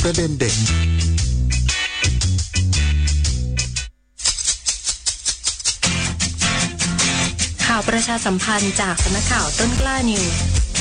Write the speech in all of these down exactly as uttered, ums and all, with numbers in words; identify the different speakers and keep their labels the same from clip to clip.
Speaker 1: ประเด็นเด็ก
Speaker 2: ข่าวประชาสัมพันธ์จากสำนักข่าวต้นกล้านิวส์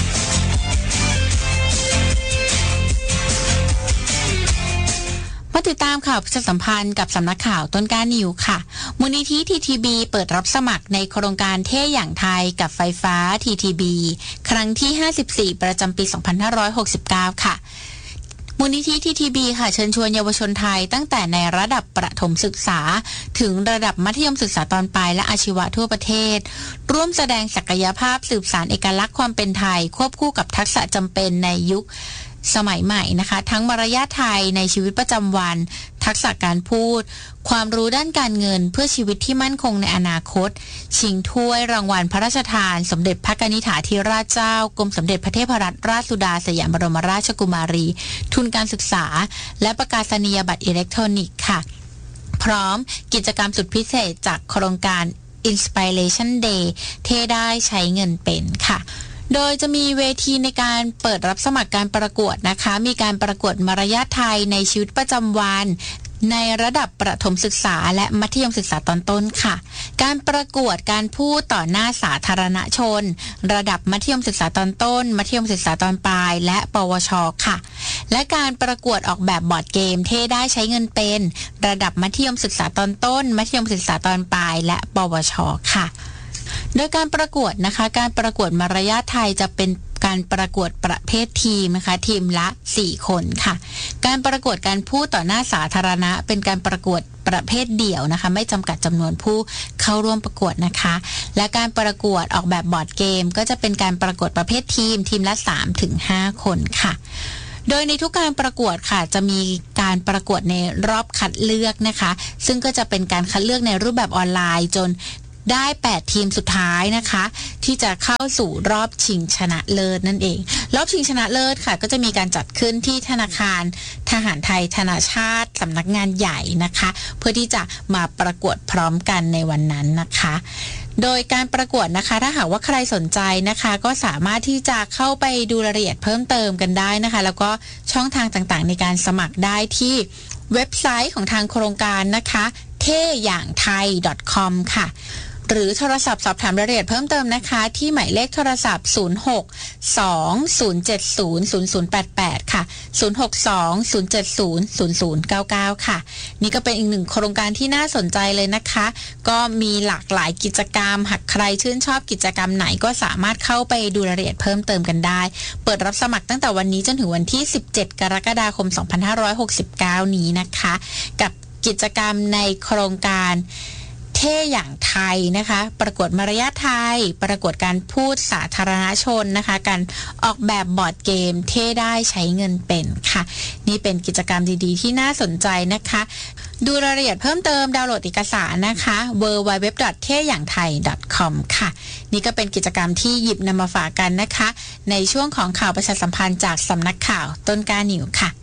Speaker 3: มาติดตามข่าวประชาสัมพันธ์กับสำนักข่าวต้นกล้านิวส์ค่ะมูลนิธิ ที ที บี เปิดรับสมัครในโครงการเท่อย่างไทยกับไฟฟ้า ที ที บี ครั้งที่ห้าสิบสี่ประจำปีสองพันห้าร้อยหกสิบเก้าค่ะมูลนิธิ ที ที บี ค่ะเชิญชวนเยาวชนไทยตั้งแต่ในระดับประถมศึกษาถึงระดับมัธยมศึกษาตอนปลายและอาชีวะทั่วประเทศร่วมแสดงศักยภาพสืบสานเอกลักษณ์ความเป็นไทยควบคู่กับทักษะจำเป็นในยุคสมัยใหม่นะคะทั้งมารยาทไทยในชีวิตประจำวันทักษะการพูดความรู้ด้านการเงินเพื่อชีวิตที่มั่นคงในอนาคตชิงถ้วยรางวัลพระราชทานสมเด็จพระนิธิธิราชเจ้ากรมสมเด็จพระเทพรัตนราชสุดาสยามบรมราชกุมารีทุนการศึกษาและประกาศนียบัตรอิเล็กทรอนิกส์ค่ะพร้อมกิจกรรมสุดพิเศษจากโครงการ Inspiration Day เท่ได้ใช้เงินเป็นค่ะโดยจะมีเวทีในการเปิดรับสมัครการประกวดนะคะมีการประกวดมารยาทไทยในชีวิตประจำวันในระดับประถมศึกษาและมัธยมศึกษาตอนต้นค่ะการประกวดการพูดต่อหน้าสาธารณชนระดับมัธยมศึกษาตอนต้นมัธยมศึกษาตอนปลายและปวชค่ะและการประกวดออกแบบบอร์ดเกมเท่ได้ใช้เงินเป็นระดับมัธยมศึกษาตอนต้นมัธยมศึกษาตอนปลายและปวชค่ะโดยการประกวดนะคะการประกวดมารยาทไทยจะเป็นการประกวดประเภททีมนะคะทีมละสี่คนค่ะการประกวดการพูดต่อหน้าสาธารณะเป็นการประกวดประเภทเดี่ยวนะคะไม่จำกัดจำนวนผู้เข้าร่วมประกวดนะคะและการประกวดออกแบบบอร์ดเกมก็จะเป็นการประกวดประเภททีมทีมละ สามถึงห้า คนค่ะโดยในทุกการประกวดค่ะจะมีการประกวดในรอบคัดเลือกนะคะซึ่งก็จะเป็นการคัดเลือกในรูปแบบออนไลน์จนได้แปดทีมสุดท้ายนะคะที่จะเข้าสู่รอบชิงชนะเลิศนั่นเองรอบชิงชนะเลิศค่ะก็จะมีการจัดขึ้นที่ธนาคารทหารไทยธนาชาติสำนักงานใหญ่นะคะเพื่อที่จะมาประกวดพร้อมกันในวันนั้นนะคะโดยการประกวดนะคะถ้าหากว่าใครสนใจนะคะก็สามารถที่จะเข้าไปดูรายละเอียดเพิ่มเติมกันได้นะคะแล้วก็ช่องทางต่างๆในการสมัครได้ที่เว็บไซต์ของทางโครงการนะคะเท่อย่างไทย .com ค่ะหรือโทรศัพท์สอบถามรายละเอียดเพิ่มเติมนะคะที่หมายเลขโทรศัพท์ศูนย์ หก สอง ศูนย์ เจ็ด ศูนย์ ศูนย์ ศูนย์ แปด แปดค่ะศูนย์ หก สอง ศูนย์ เจ็ด ศูนย์ ศูนย์ ศูนย์ เก้า เก้าค่ะนี่ก็เป็นอีกหนึ่งโครงการที่น่าสนใจเลยนะคะก็มีหลากหลายกิจกรรมหากใครชื่นชอบกิจกรรมไหนก็สามารถเข้าไปดูรายละเอียดเพิ่มเติมกันได้เปิดรับสมัครตั้งแต่วันนี้จนถึงวันที่สิบเจ็ดกรกฎาคมสองพันห้าร้อยหกสิบเก้านี้นะคะกับกิจกรรมในโครงการเท่อย่างไทยนะคะประกวดมารยาทไทยประกวดการพูดสาธารณชนนะคะการออกแบบบอร์ดเกมเท่ได้ใช้เงินเป็นค่ะนี่เป็นกิจกรรมดีๆที่น่าสนใจนะคะดูรายละเอียดเพิ่มเติมดาวน์โหลดเอกสารนะคะ ดับเบิลยู ดับเบิลยู ดับเบิลยู ดอท เท่อย่างไทย ดอท คอม ค่ะนี่ก็เป็นกิจกรรมที่หยิบนำมาฝากกันนะคะในช่วงของข่าวประชาสัมพันธ์จากสำนักข่าวต้นกล้านิวค่ะ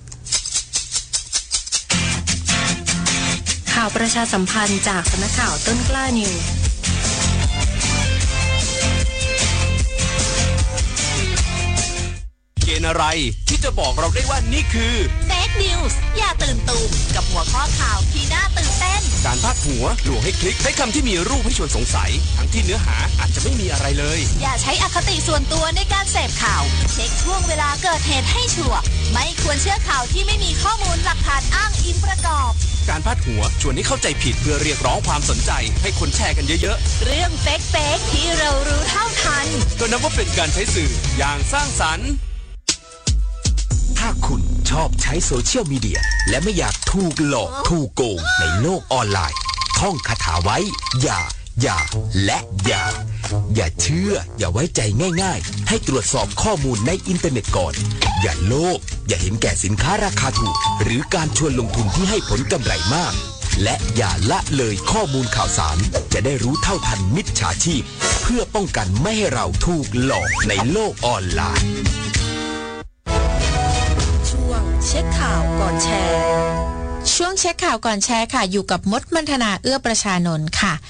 Speaker 2: ข่าวประชาสัมพันธ์จากสำนักข่าวต้นกล้านิวส์
Speaker 4: เกณฑ์อะไรที่จะบอกเราได้ว่านี่คือ
Speaker 5: เฟคนิวส์อย่าตื่นตูมกับหัวข้อข่าวที่น่าตื่นเต้น
Speaker 4: การพาดหัวลวงให้คลิกใช้คำที่มีรูปให้ชวนสงสัยทั้งที่เนื้อหาอาจจะไม่มีอะไรเลย
Speaker 5: อย่าใช้อคติส่วนตัวในการเสพข่าวเช็คช่วงเวลาเกิดเหตุให้ชัวร์ไม่ควรเชื่อข่าวที่ไม่มีข้อมูลหลักฐานอ้างอิงประกอบ
Speaker 4: การพาดหัวชวนให้เข้าใจผิดเพื่อเรียกร้องความสนใจให้คนแชร์กันเยอะ
Speaker 5: ๆเรื่องเฟกเฟกที่เรารู้เท่าทัน
Speaker 4: ก็นับว่าเป็นการใช้สื่ออย่างสร้างสรรค์
Speaker 1: ถ้าคุณชอบใช้โซเชียลมีเดียและไม่อยากถูกหลอกถูกโกงในโลกออนไลน์ท่องคาถาไว้อย่าอย่าและอย่าอย่าเชื่ออย่าไว้ใจง่ายๆให้ตรวจสอบข้อมูลในอินเทอร์เน็ตก่อนอย่าโลภอย่าเห็นแก่สินค้าราคาถูกหรือการชวนลงทุนที่ให้ผลกำไรมากและอย่าละเลยข้อมูลข่าวสารจะได้รู้เท่าทันมิจฉาชีพเพื่อป้องกันไม่ให้เราถูกหลอกในโลกออนไลน์
Speaker 2: ช่วงเช็คข่าวก่อนแชร์
Speaker 3: ช่วงเช็คข่าวก่อนแชร์ค่ะอยู่กับมดมนธนาเอื้อประชานนท์ค่ะ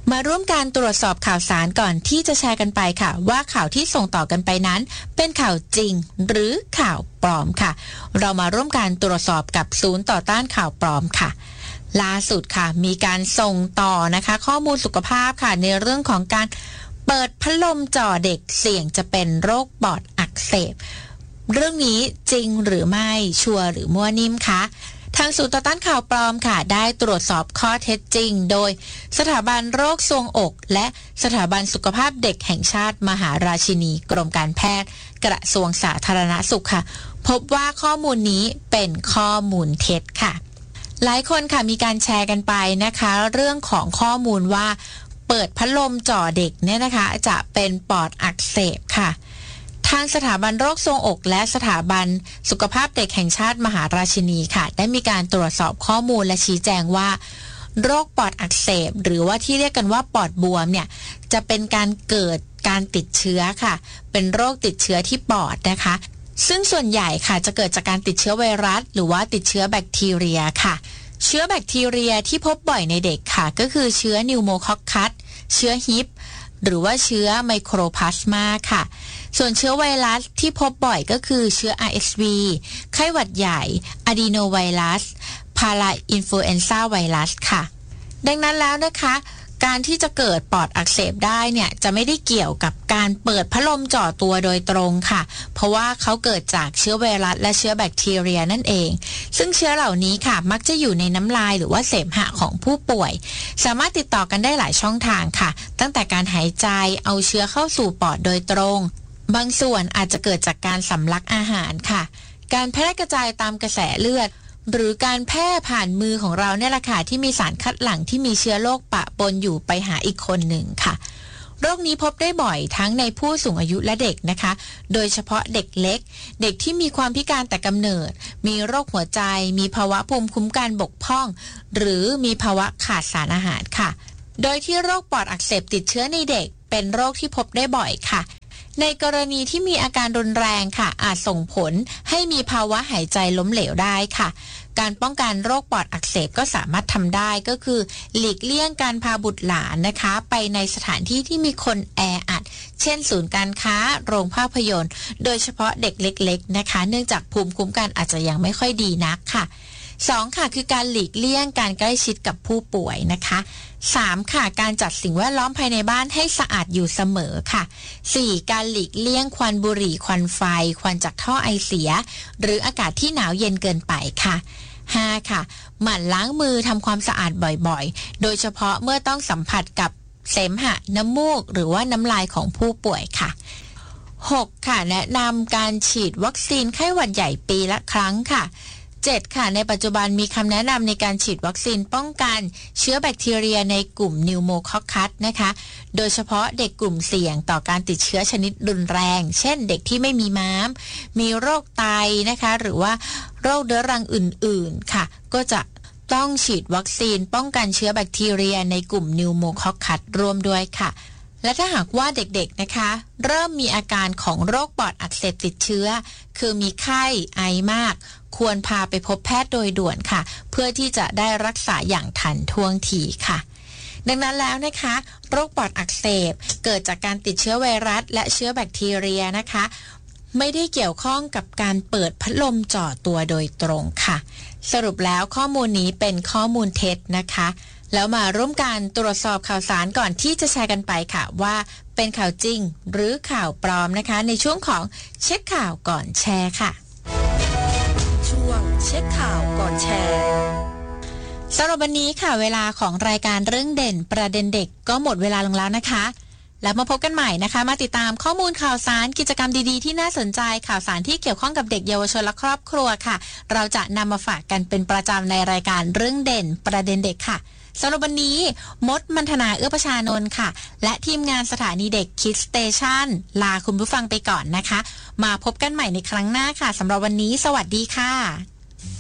Speaker 3: มาร่วมการตรวจสอบข่าวสารก่อนที่จะแชร์กันไปค่ะว่าข่าวที่ส่งต่อกันไปนั้นเป็นข่าวจริงหรือข่าวปลอมค่ะเรามาร่วมการตรวจสอบกับศูนย์ต่อต้านข่าวปลอมค่ะล่าสุดค่ะมีการส่งต่อนะคะข้อมูลสุขภาพค่ะในเรื่องของการเปิดพัดลมจ่อเด็กเสี่ยงจะเป็นโรคปอดอักเสบเรื่องนี้จริงหรือไม่ชัวร์หรือมั่วนิ่มคะทางศูนย์ต่อต้านข่าวปลอมค่ะได้ตรวจสอบข้อเท็จจริงโดยสถาบันโรคทรวงอกและสถาบันสุขภาพเด็กแห่งชาติมหาราชินีกรมการแพทย์กระทรวงสาธารณสุขค่ะพบว่าข้อมูลนี้เป็นข้อมูลเท็จค่ะหลายคนค่ะมีการแชร์กันไปนะคะเรื่องของข้อมูลว่าเปิดพัดลมจ่อเด็กเนี่ยนะคะจะเป็นปอดอักเสบค่ะทางสถาบันโรคทรวงอกและสถาบันสุขภาพเด็กแห่งชาติมหาราชินีค่ะได้มีการตรวจสอบข้อมูลและชี้แจงว่าโรคปอดอักเสบหรือว่าที่เรียกกันว่าปอดบวมเนี่ยจะเป็นการเกิดการติดเชื้อค่ะเป็นโรคติดเชื้อที่ปอดนะคะซึ่งส่วนใหญ่ค่ะจะเกิดจากการติดเชื้อไวรัสหรือว่าติดเชื้อแบคทีเรียค่ะเชื้อแบคทีเรียที่พบบ่อยในเด็กค่ะก็คือเชื้อนิวโมคอคคัสเชื้อฮิปหรือว่าเชื้อไมโครพลาสมาค่ะส่วนเชื้อไวรัสที่พบบ่อยก็คือเชื้อ อาร์ เอส วี ไข้หวัดใหญ่อะดีโนไวรัสพาราอินฟลูเอนซ่าไวรัสค่ะดังนั้นแล้วนะคะการที่จะเกิดปอดอักเสบได้เนี่ยจะไม่ได้เกี่ยวกับการเปิดพัดลมจ่อตัวโดยตรงค่ะเพราะว่าเขาเกิดจากเชื้อไวรัสและเชื้อแบคทีเรียนั่นเองซึ่งเชื้อเหล่านี้ค่ะมักจะอยู่ในน้ำลายหรือว่าเสมหะของผู้ป่วยสามารถติดต่อกันได้หลายช่องทางค่ะตั้งแต่การหายใจเอาเชื้อเข้าสู่ปอดโดยตรงบางส่วนอาจจะเกิดจากการสำลักอาหารค่ะการแพร่กระจายตามกระแสเลือดหรือการแพร่ผ่านมือของเราเนี่ยแหละค่ะที่มีสารคัดหลั่งที่มีเชื้อโรคปะปนอยู่ไปหาอีกคนหนึ่งค่ะโรคนี้พบได้บ่อยทั้งในผู้สูงอายุและเด็กนะคะโดยเฉพาะเด็กเล็กเด็กที่มีความพิการแต่กำเนิดมีโรคหัวใจมีภาวะภูมิคุ้มกันบกพร่องหรือมีภาวะขาดสารอาหารค่ะโดยที่โรคปอดอักเสบติดเชื้อในเด็กเป็นโรคที่พบได้บ่อยค่ะในกรณีที่มีอาการรุนแรงค่ะอาจส่งผลให้มีภาวะหายใจล้มเหลวได้ค่ะการป้องกันโรคปอดอักเสบก็สามารถทำได้ก็คือหลีกเลี่ยงการพาบุตรหลานนะคะไปในสถานที่ที่มีคนแออัดเช่นศูนย์การค้าโรงภาพยนตร์โดยเฉพาะเด็กเล็กๆนะคะเนื่องจากภูมิคุ้มกันอาจจะยังไม่ค่อยดีนักค่ะสองค่ะคือการหลีกเลี่ยงการใกล้ชิดกับผู้ป่วยนะคะสามค่ะการจัดสิ่งแวดล้อมภายในบ้านให้สะอาดอยู่เสมอค่ะสี่การหลีกเลี่ยงควันบุหรี่ควันไฟควันจากท่อไอเสียหรืออากาศที่หนาวเย็นเกินไปค่ะห้าค่ะหมั่นล้างมือทำความสะอาดบ่อยๆโดยเฉพาะเมื่อต้องสัมผัสกับเสมหะน้ำมูกหรือว่าน้ำลายของผู้ป่วยค่ะหกค่ะแนะนำการฉีดวัคซีนไข้หวัดใหญ่ปีละครั้งค่ะเจ็ดค่ะในปัจจุบันมีคำแนะนำในการฉีดวัคซีนป้องกันเชื้อแบคทีเรียในกลุ่มนิวโมคอคคัสนะคะโดยเฉพาะเด็กกลุ่มเสี่ยงต่อการติดเชื้อชนิดรุนแรงเช่นเด็กที่ไม่มีม้ามมีโรคไตนะคะหรือว่าโรคเรื้อรังอื่นๆค่ะก็จะต้องฉีดวัคซีนป้องกันเชื้อแบคทีเรียในกลุ่มนิวโมคอคคัสร่วมด้วยค่ะและถ้าหากว่าเด็กๆนะคะเริ่มมีอาการของโรคปอดอักเสบติดเชื้อคือมีไข้ไอมากควรพาไปพบแพทย์โดยด่วนค่ะเพื่อที่จะได้รักษาอย่างทันท่วงทีค่ะดังนั้นแล้วนะคะโรคปอดอักเสบเกิดจากการติดเชื้อไวรัสและเชื้อแบคทีเรียนะคะไม่ได้เกี่ยวข้องกับการเปิดพัดลมจ่อตัวโดยตรงค่ะสรุปแล้วข้อมูลนี้เป็นข้อมูลเท็จนะคะแล้วมาร่วมกันตรวจสอบข่าวสารก่อนที่จะแชร์กันไปค่ะว่าเป็นข่าวจริงหรือข่าวปลอมนะคะในช่วงของเช็คข่าวก่อนแชร์ค่ะ
Speaker 2: ช่วงเช็คข่าวก่อนแชร์
Speaker 3: สำหรับวันนี้ค่ะเวลาของรายการเรื่องเด่นประเด็นเด็กก็หมดเวลาลงแล้วนะคะแล้วมาพบกันใหม่นะคะมาติดตามข้อมูลข่าวสารกิจกรรมดีๆที่น่าสนใจข่าวสารที่เกี่ยวข้องกับเด็กเยาวชนและครอบครัวค่ะเราจะนำมาฝากกันเป็นประจำในรายการเรื่องเด่นประเด็นเด็กค่ะสำหรับวันนี้มดมันธนาเอื้อประชานนท์ค่ะและทีมงานสถานีเด็กคิดสเตชันลาคุณผู้ฟังไปก่อนนะคะมาพบกันใหม่ในครั้งหน้าค่ะสำหรับวันนี้สวัสดีค่ะ